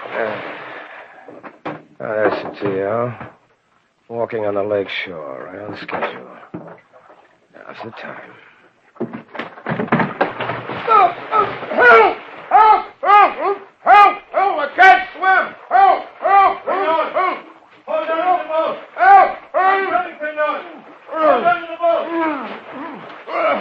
There's the T.O. Walking on the lake shore, right on schedule. Now's the time.